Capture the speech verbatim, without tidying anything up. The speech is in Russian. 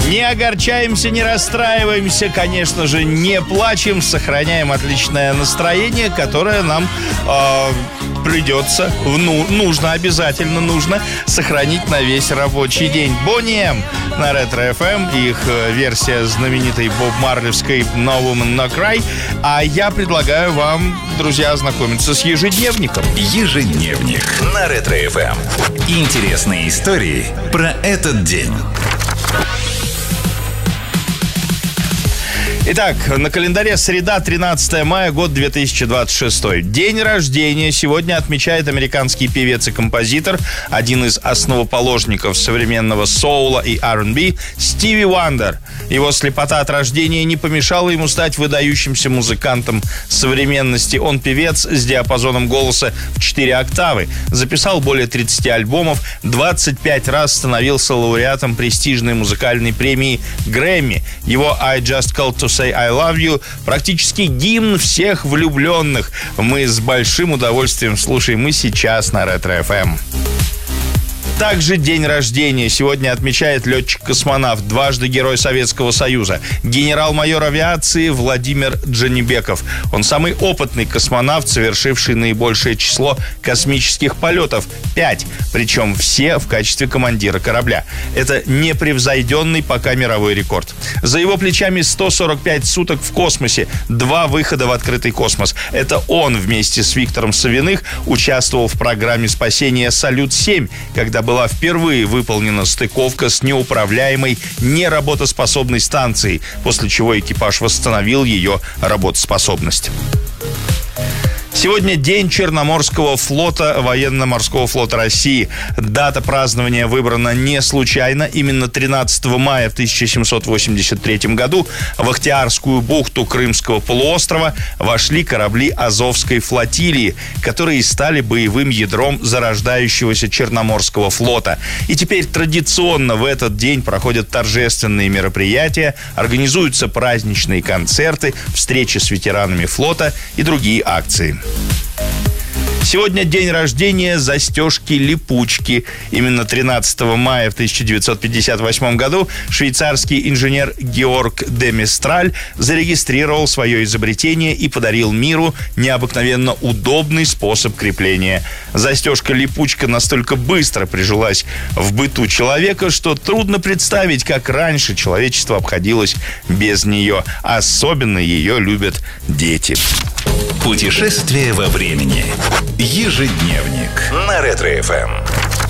Не огорчаемся, не расстраиваемся, конечно же, не плачем, сохраняем отличное настроение, которое нам э, придется, ну, нужно, обязательно нужно сохранить на весь рабочий день. Бонни Эм на Ретро-эф эм, их версия знаменитой Боб Марлевской No Woman No Cry. А я предлагаю вам, друзья, ознакомиться с ежедневником. Ежедневник на Ретро-эф эм. Интересные истории про этот день. Итак, на календаре среда, тринадцатое мая, год две тысячи двадцать шестой. День рождения сегодня отмечает американский певец и композитор, один из основоположников современного соула и ар энд би, Стиви Вандер. Его слепота от рождения не помешала ему стать выдающимся музыкантом современности. Он певец с диапазоном голоса в четыре октавы, записал более тридцати альбомов, двадцать пять раз становился лауреатом престижной музыкальной премии Грэмми. Его «I Just Called to Say I Love You» практически гимн всех влюбленных. Мы с большим удовольствием слушаем и сейчас на Ретро-эф эм. Также день рождения сегодня отмечает летчик-космонавт, дважды Герой Советского Союза, генерал-майор авиации Владимир Джанибеков. Он самый опытный космонавт, совершивший наибольшее число космических полетов – пять, причем все в качестве командира корабля. Это непревзойденный пока мировой рекорд. За его плечами сто сорок пять суток в космосе, два выхода в открытый космос. Это он вместе с Виктором Савиных участвовал в программе спасения «Салют-семь», когда была впервые выполнена стыковка с неуправляемой, неработоспособной станцией, после чего экипаж восстановил ее работоспособность. Сегодня день Черноморского флота, военно-морского флота России. Дата празднования выбрана не случайно. Именно тринадцатого мая в тысяча семьсот восемьдесят третьем году в Ахтиарскую бухту Крымского полуострова вошли корабли Азовской флотилии, которые стали боевым ядром зарождающегося Черноморского флота. И теперь традиционно в этот день проходят торжественные мероприятия, организуются праздничные концерты, встречи с ветеранами флота и другие акции. Сегодня день рождения застежки-липучки. Именно тринадцатого мая в тысяча девятьсот пятьдесят восьмом году швейцарский инженер Георг де Мистраль зарегистрировал свое изобретение и подарил миру необыкновенно удобный способ крепления. Застежка-липучка настолько быстро прижилась в быту человека, что трудно представить, как раньше человечество обходилось без нее. Особенно ее любят дети. Путешествие во времени. Ежедневник на Ретро-эф эм.